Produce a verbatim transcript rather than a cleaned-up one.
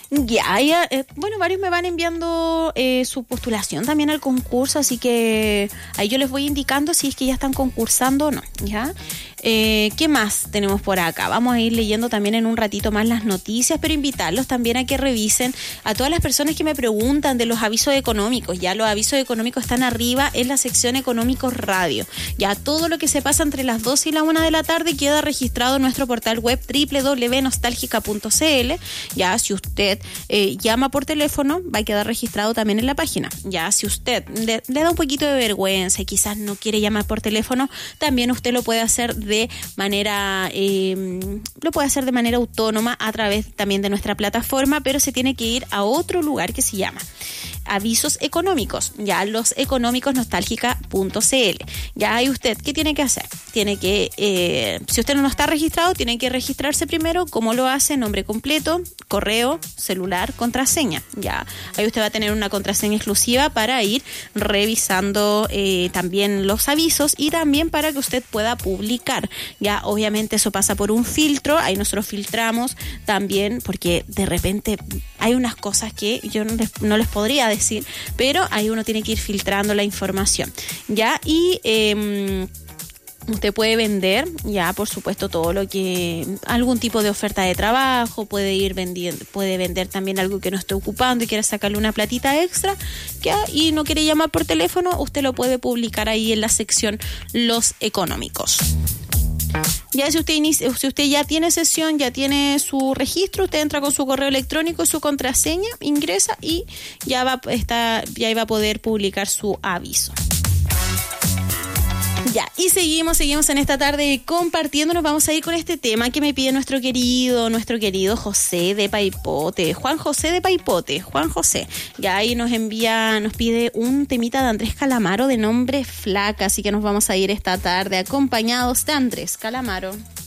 Ya, ya eh, bueno, varios me van enviando eh, su postulación también al concurso, así que ahí yo les voy indicando si es que ya están concursando o no, ¿ya? Eh, ¿Qué más tenemos por acá? Vamos a ir leyendo también en un ratito más las noticias, pero invitarlos también a que revisen a todas las personas que me preguntan de los avisos económicos. Ya los avisos económicos están arriba en la sección Económicos Radio. Ya todo lo que se pasa entre las doce y la una de la tarde queda registrado en nuestro portal web doble u doble u doble u punto nostálgica punto c l. Ya si usted eh, llama por teléfono, va a quedar registrado también en la página. Ya si usted le, le da un poquito de vergüenza y quizás no quiere llamar por teléfono, también usted lo puede hacer de manera eh, lo puede hacer de manera autónoma a través también de nuestra plataforma, pero se tiene que ir a otro lugar que se llama Avisos Económicos, ya los económicos nostálgica punto c l. Ya hay usted, ¿qué tiene que hacer? Tiene que, eh, si usted no está registrado, tiene que registrarse primero. ¿Cómo lo hace? Nombre completo, correo, celular, contraseña. Ya ahí usted va a tener una contraseña exclusiva para ir revisando eh, también los avisos y también para que usted pueda publicar. Ya obviamente eso pasa por un filtro, ahí nosotros filtramos también, porque de repente hay unas cosas que yo no les, no les podría decir, pero ahí uno tiene que ir filtrando la información. Ya, y eh, usted puede vender, ya por supuesto, todo lo que, algún tipo de oferta de trabajo, puede ir vendiendo, puede vender también algo que no esté ocupando y quiera sacarle una platita extra, que, y no quiere llamar por teléfono, usted lo puede publicar ahí en la sección Los Económicos. Ya si usted inicia, si usted ya tiene sesión, ya tiene su registro, usted entra con su correo electrónico y su contraseña, ingresa y ya va a estar, ya va a poder publicar su aviso. Ya, y seguimos, seguimos en esta tarde compartiendo. Nos vamos a ir con este tema que me pide nuestro querido, nuestro querido José de Paipote, Juan José de Paipote, Juan José. Ya ahí nos envía, nos pide un temita de Andrés Calamaro de nombre Flaca, así que nos vamos a ir esta tarde acompañados de Andrés Calamaro.